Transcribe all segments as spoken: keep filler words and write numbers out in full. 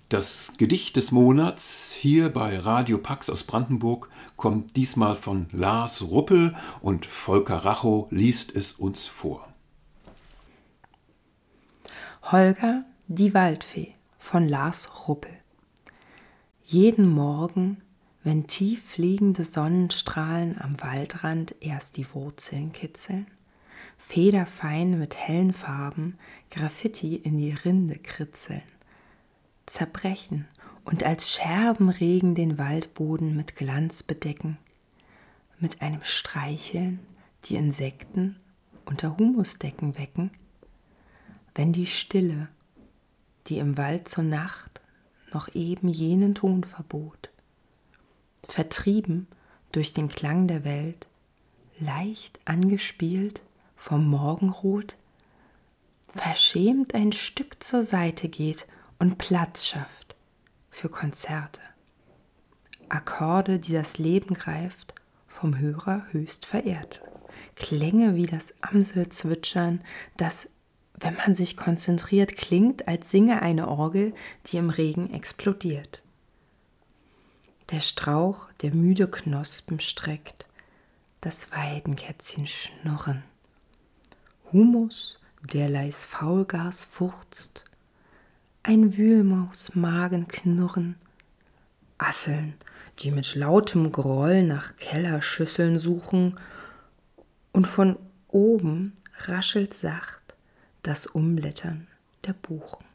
Das Gedicht des Monats hier bei Radio Pax aus Brandenburg kommt diesmal von Lars Ruppel und Volker Rachow liest es uns vor. Holger, die Waldfee von Lars Ruppel. Jeden Morgen, wenn tief fliegende Sonnenstrahlen am Waldrand erst die Wurzeln kitzeln, federfein mit hellen Farben Graffiti in die Rinde kritzeln, zerbrechen und als Scherbenregen den Waldboden mit Glanz bedecken, mit einem Streicheln die Insekten unter Humusdecken wecken, wenn die Stille, die im Wald zur Nacht noch eben jenen Ton verbot, vertrieben durch den Klang der Welt, leicht angespielt vom Morgenrot, verschämt ein Stück zur Seite geht und Platz schafft für Konzerte. Akkorde, die das Leben greift, vom Hörer höchst verehrt. Klänge wie das Amselzwitschern, das, wenn man sich konzentriert, klingt, als singe eine Orgel, die im Regen explodiert. Der Strauch, der müde Knospen streckt, das Weidenkätzchen schnurren. Humus, der leis Faulgas furzt, ein Wühlmaus Magen knurren, Asseln, die mit lautem Groll nach Kellerschüsseln suchen, und von oben raschelt sacht das Umblättern der Buchen.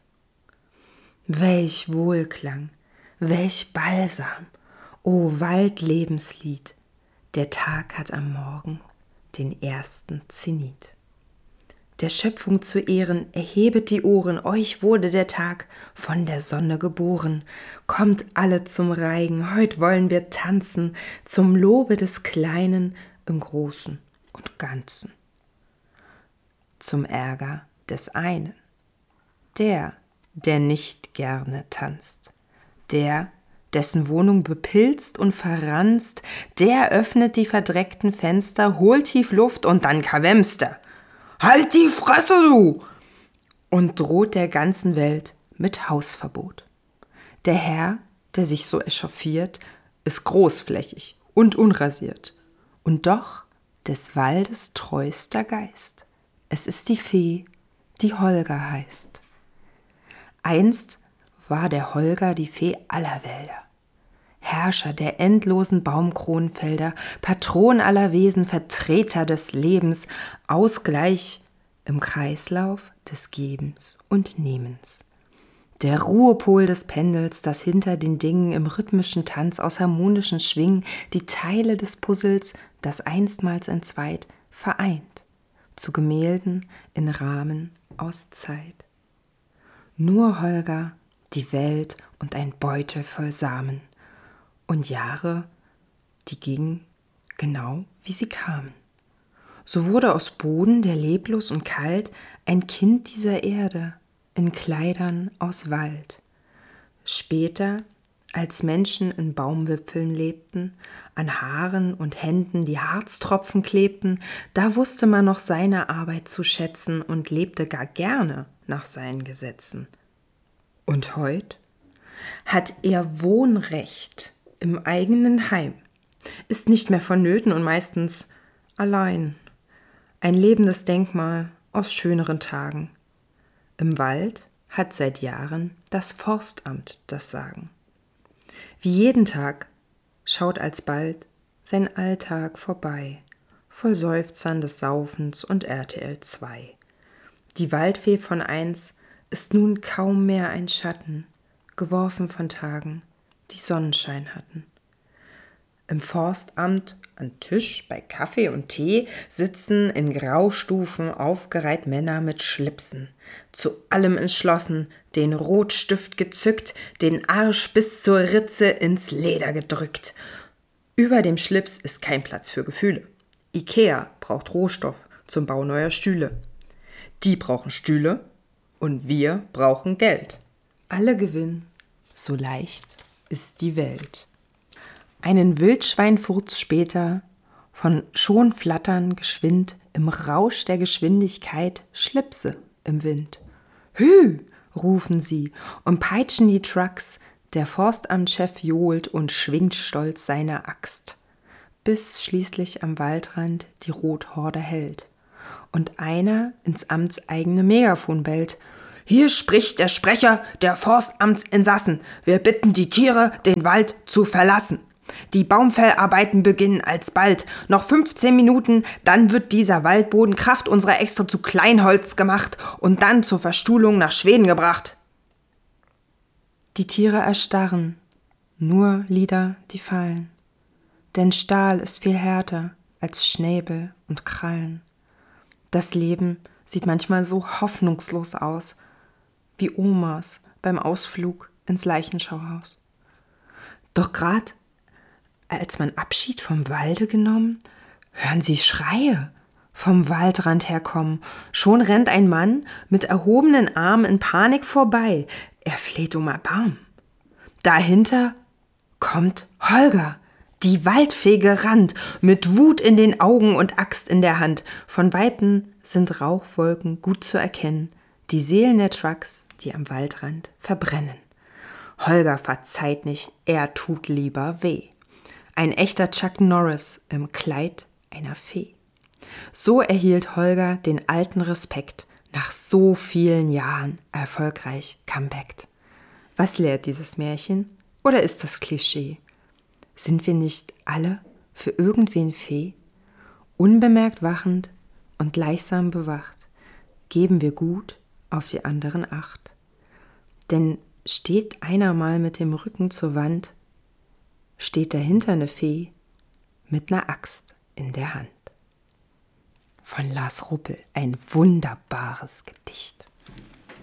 Welch Wohlklang, welch Balsam, o Waldlebenslied, der Tag hat am Morgen den ersten Zenit. Der Schöpfung zu Ehren, erhebet die Ohren, euch wurde der Tag von der Sonne geboren. Kommt alle zum Reigen, heut wollen wir tanzen, zum Lobe des Kleinen im Großen und Ganzen. Zum Ärger des einen, der, der nicht gerne tanzt, der, dessen Wohnung bepilzt und verranzt, der öffnet die verdreckten Fenster, holt tief Luft und dann kawemste. Halt die Fresse, du! Und droht der ganzen Welt mit Hausverbot. Der Herr, der sich so echauffiert, ist großflächig und unrasiert und doch des Waldes treuster Geist. Es ist die Fee, die Holger heißt. Einst war der Holger die Fee aller Wälder, Herrscher der endlosen Baumkronenfelder, Patron aller Wesen, Vertreter des Lebens, Ausgleich im Kreislauf des Gebens und Nehmens. Der Ruhepol des Pendels, das hinter den Dingen im rhythmischen Tanz aus harmonischen Schwingen die Teile des Puzzles, das einstmals entzweit, vereint, zu Gemälden in Rahmen aus Zeit. Nur Holger, die Welt und ein Beutel voll Samen. Und Jahre, die gingen genau wie sie kamen. So wurde aus Boden, der leblos und kalt, ein Kind dieser Erde, in Kleidern aus Wald. Später, als Menschen in Baumwipfeln lebten, an Haaren und Händen die Harztropfen klebten, da wusste man noch seine Arbeit zu schätzen und lebte gar gerne nach seinen Gesetzen. Und heut hat er Wohnrecht im eigenen Heim, ist nicht mehr vonnöten und meistens allein. Ein lebendes Denkmal aus schöneren Tagen. Im Wald hat seit Jahren das Forstamt das Sagen. Wie jeden Tag schaut alsbald sein Alltag vorbei, voll Seufzern des Saufens und R T L zwei. Die Waldfee von einst ist nun kaum mehr ein Schatten, geworfen von Tagen, die Sonnenschein hatten. Im Forstamt an Tisch bei Kaffee und Tee sitzen in Graustufen aufgereiht Männer mit Schlipsen, zu allem entschlossen, den Rotstift gezückt, den Arsch bis zur Ritze ins Leder gedrückt. Über dem Schlips ist kein Platz für Gefühle. Ikea braucht Rohstoff zum Bau neuer Stühle. Die brauchen Stühle und wir brauchen Geld. Alle gewinnen, so leicht ist die Welt. Einen Wildschweinfurz später, von schon flattern geschwind, im Rausch der Geschwindigkeit Schlipse im Wind. Hü, rufen sie und peitschen die Trucks. Der Forstamtschef johlt und schwingt stolz seine Axt, bis schließlich am Waldrand die Rothorde hält und einer ins amtseigene Megafon bellt: Hier spricht der Sprecher der Forstamtsinsassen. Wir bitten die Tiere, den Wald zu verlassen. Die Baumfellarbeiten beginnen alsbald. Noch fünfzehn Minuten, dann wird dieser Waldboden Kraft unserer Äxte zu Kleinholz gemacht und dann zur Verstuhlung nach Schweden gebracht. Die Tiere erstarren, nur Lieder, die fallen. Denn Stahl ist viel härter als Schnäbel und Krallen. Das Leben sieht manchmal so hoffnungslos aus, wie Omas beim Ausflug ins Leichenschauhaus. Doch grad als man Abschied vom Walde genommen, hören sie Schreie vom Waldrand herkommen. Schon rennt ein Mann mit erhobenen Armen in Panik vorbei. Er fleht um Erbarmen. Dahinter kommt Holger, die Waldfee gerannt, mit Wut in den Augen und Axt in der Hand. Von Weitem sind Rauchwolken gut zu erkennen, die Seelen der Trucks, die am Waldrand verbrennen. Holger verzeiht nicht, er tut lieber weh. Ein echter Chuck Norris im Kleid einer Fee. So erhielt Holger den alten Respekt, nach so vielen Jahren erfolgreich comebackt. Was lehrt dieses Märchen? Oder ist das Klischee? Sind wir nicht alle für irgendwen Fee? Unbemerkt wachend und gleichsam bewacht, geben wir gut auf die anderen Acht. Denn steht einer mal mit dem Rücken zur Wand, steht dahinter eine Fee mit einer Axt in der Hand. Von Lars Ruppel, ein wunderbares Gedicht.